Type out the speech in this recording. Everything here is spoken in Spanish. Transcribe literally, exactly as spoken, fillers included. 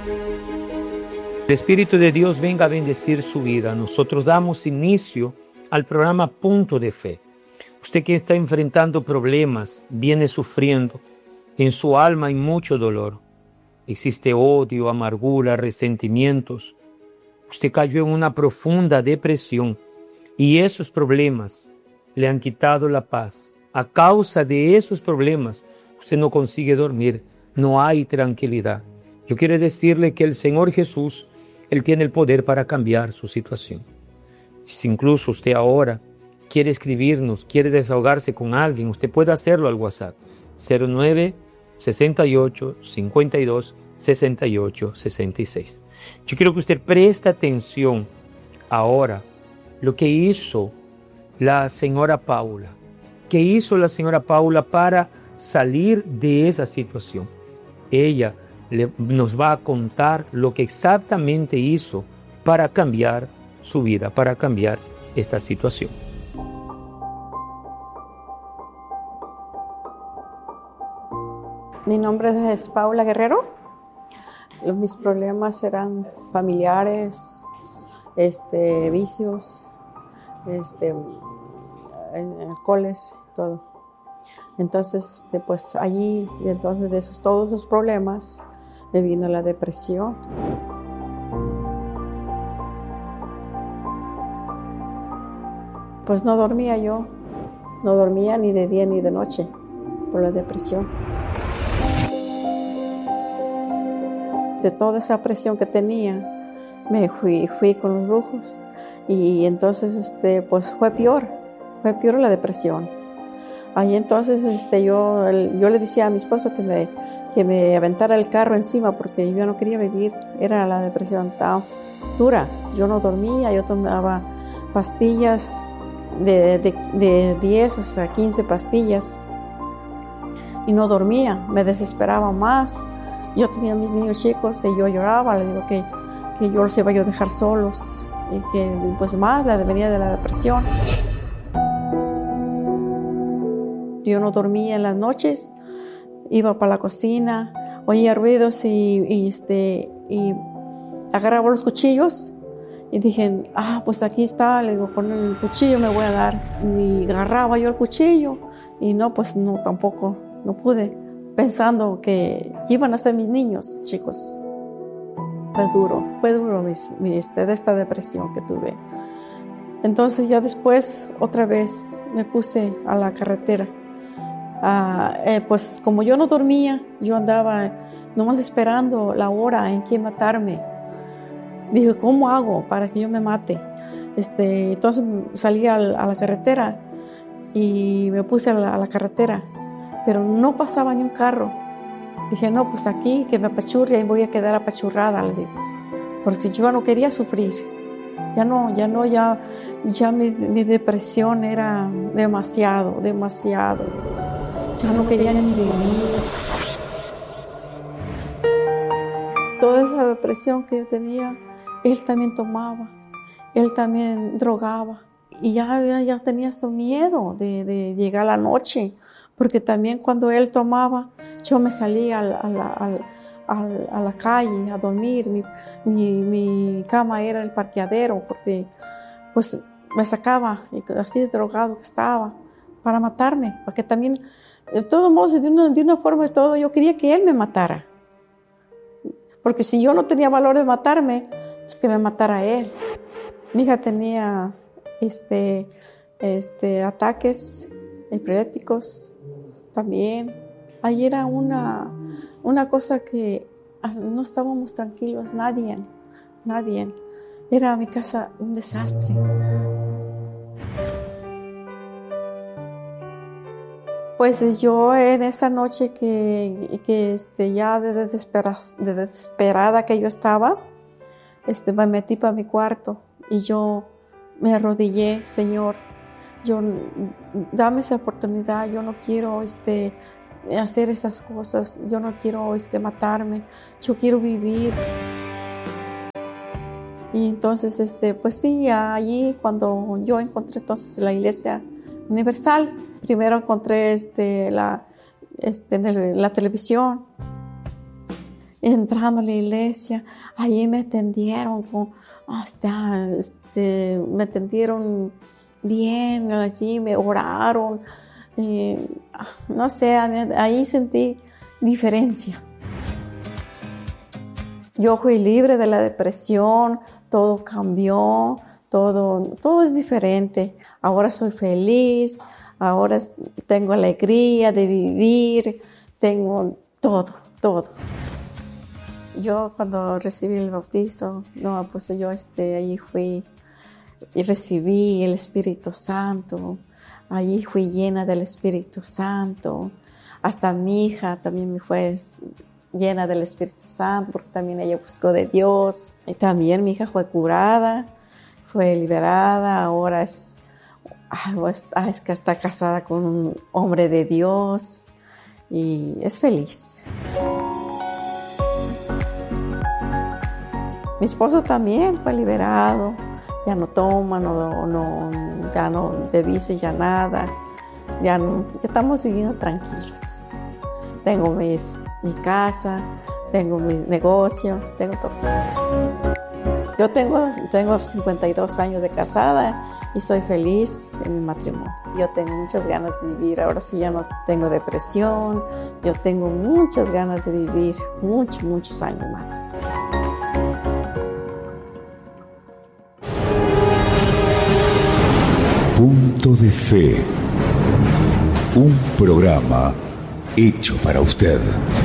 El Espíritu de Dios venga a bendecir su vida. Nosotros damos inicio al programa Punto de Fe. Usted que está enfrentando problemas, viene sufriendo, en su alma hay mucho dolor. Existe odio, amargura, resentimientos. Usted cayó en una profunda depresión y esos problemas le han quitado la paz. A causa de esos problemas, usted no consigue dormir, no hay tranquilidad. Yo quiero decirle que el Señor Jesús, Él tiene el poder para cambiar su situación. Si incluso usted ahora quiere escribirnos, quiere desahogarse con alguien, usted puede hacerlo al WhatsApp cero nueve sesenta y ocho cincuenta y dos sesenta y ocho sesenta y seis. Yo quiero que usted preste atención ahora lo que hizo la señora Paula. ¿Qué hizo la señora Paula para salir de esa situación? Ella le, nos va a contar lo que exactamente hizo para cambiar su vida, para cambiar esta situación. Mi nombre es Paula Guerrero. Mis problemas eran familiares, este, vicios, este, alcoholes, todo. Entonces, este, pues allí, entonces de esos, todos los problemas, me vino la depresión. Pues no dormía yo, no dormía ni de día ni de noche por la depresión. De toda esa presión que tenía, me fui, fui con los brujos y entonces este, pues fue peor, fue peor la depresión. Ahí entonces este, yo, yo le decía a mi esposo que me, que me aventara el carro encima porque yo no quería vivir, era la depresión tan dura. Yo no dormía, yo tomaba pastillas de, de, de diez hasta quince pastillas y no dormía, me desesperaba más. Yo tenía mis niños chicos y yo lloraba, le digo que, que yo los iba yo a dejar solos y que pues más la venía de la depresión. Yo no dormía en las noches, iba para la cocina, oía ruidos y, y, este, y agarraba los cuchillos y dije, ah, pues aquí está, le digo, con el cuchillo me voy a dar. Y agarraba yo el cuchillo y no, pues no, tampoco, no pude. Pensando que iban a ser mis niños, chicos. Fue duro, fue duro mis, mi, este, de esta depresión que tuve. Entonces ya después otra vez me puse a la carretera. Ah, eh, pues como yo no dormía, yo andaba nomás esperando la hora en que matarme. Dije, ¿cómo hago para que yo me mate? Este, entonces salí a, a la carretera y me puse a la, a la carretera. Pero no pasaba ni un carro. Dije, no, pues aquí, que me apachurre y voy a quedar apachurrada, le digo. Porque yo no quería sufrir. Ya no, ya no, ya, ya mi, mi depresión era demasiado, demasiado. Ya no quería ni vivir. Toda esa depresión que yo tenía, él también tomaba, él también drogaba. Y ya, ya, ya tenía hasta miedo de, de llegar a la noche. Porque también cuando él tomaba, yo me salía a la, a la, a la, a la calle a dormir. Mi, mi, mi cama era el parqueadero porque pues, me sacaba, así de drogado que estaba, para matarme. Porque también, de todos modos, de una, de una forma de todo, yo quería que él me matara. Porque si yo no tenía valor de matarme, pues que me matara él. Mi hija tenía este, este, ataques epilépticos. También, ahí era una, una cosa que no estábamos tranquilos, nadie, nadie. Era mi casa un desastre. Pues yo en esa noche que, que este, ya de, desespera, de desesperada que yo estaba, este, me metí para mi cuarto y yo me arrodillé, Señor. Yo, dame esa oportunidad, yo no quiero este, hacer esas cosas, yo no quiero este, matarme, yo quiero vivir. Y entonces, este, pues sí, allí cuando yo encontré entonces la Iglesia Universal, primero encontré este, la, este, en el, la televisión, entrando a la iglesia, allí me atendieron, con, hasta, este, me atendieron bien, allí me oraron. Eh, no sé, ahí sentí diferencia. Yo fui libre de la depresión, todo cambió, todo, todo es diferente. Ahora soy feliz, ahora tengo alegría de vivir, tengo todo, todo. Yo cuando recibí el bautizo, no, pues yo este, allí fui y recibí el Espíritu Santo. Allí fui llena del Espíritu Santo. Hasta mi hija también me fue llena del Espíritu Santo, porque también ella buscó de Dios. Y también mi hija fue curada, fue liberada, ahora es, es que está casada con un hombre de Dios y es feliz. Mi esposo también fue liberado, ya no toma, no, no, ya no de vicio, ya nada, ya, no, ya estamos viviendo tranquilos. Tengo mis, mi casa, tengo mi negocio, tengo todo. Yo tengo, tengo cincuenta y dos años de casada y soy feliz en mi matrimonio. Yo tengo muchas ganas de vivir, ahora sí ya no tengo depresión, yo tengo muchas ganas de vivir muchos, muchos años más. Punto de Fe, un programa hecho para usted.